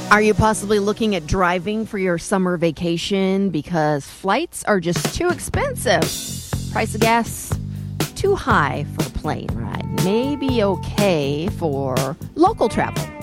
Are you possibly looking at driving for your summer vacation because flights are just too expensive? Price of gas too high for a plane ride. Maybe okay for local travel.